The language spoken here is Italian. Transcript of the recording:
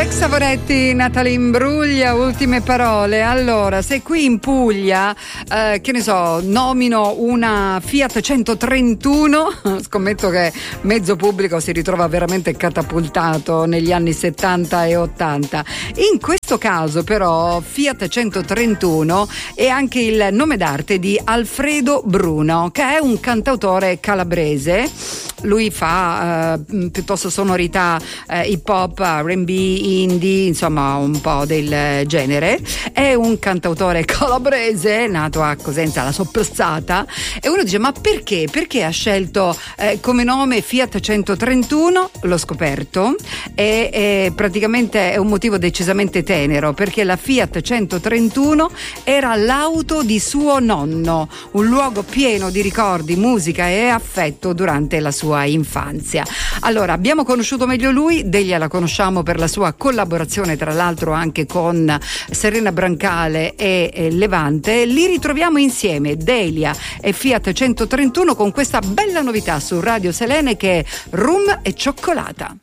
Ex Savoretti, Natalie Imbruglia, ultime parole. Allora, se qui in Puglia, che ne so, nomino una Fiat 131, scommetto che mezzo pubblico si ritrova veramente catapultato negli anni 70 e 80. In questo caso però Fiat 131 è anche il nome d'arte di Alfredo Bruno, che è un cantautore calabrese. Lui fa piuttosto sonorità hip hop, R&B, indie, insomma un po' del genere. È un cantautore calabrese nato a Cosenza, la Soppressata, e uno dice: ma perché? Perché ha scelto come nome Fiat 131? L'ho scoperto, e praticamente è un motivo decisamente tenero, perché la Fiat 131 era l'auto di suo nonno, un luogo pieno di ricordi, musica e affetto durante la sua infanzia. Allora, abbiamo conosciuto meglio lui. Delia la conosciamo per la sua collaborazione, tra l'altro anche con Serena Brancale e Levante. Li ritroviamo insieme, Delia e Fiat 131, con questa bella novità su Radio Selene che è Rum e Cioccolata.